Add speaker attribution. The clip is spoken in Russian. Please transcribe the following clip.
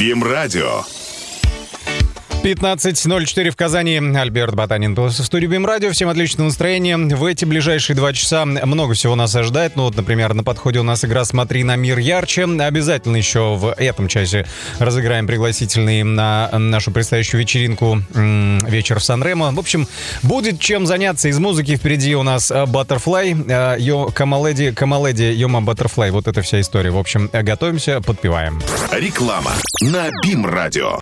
Speaker 1: БИМ-радио.
Speaker 2: 15:04 в Казани. Альберт Ботанин в студии БИМ-радио. Всем отличного настроения. В эти ближайшие 2 часа много всего нас ожидает. Ну вот, например, на подходе у нас игра «Смотри на мир ярче». Обязательно еще в этом часе разыграем пригласительный на нашу предстоящую вечеринку «Вечер в Сан-Ремо». В общем, будет чем заняться. Из музыки впереди у нас Butterfly, Камаледи, Йома Butterfly. Вот эта вся история. В общем, готовимся, подпеваем.
Speaker 1: Реклама на БИМ-радио.